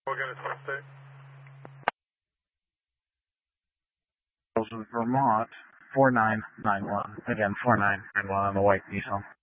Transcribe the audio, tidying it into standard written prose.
Again, it's Wednesday. Vermont, 4991. Again, 4991 on the white diesel.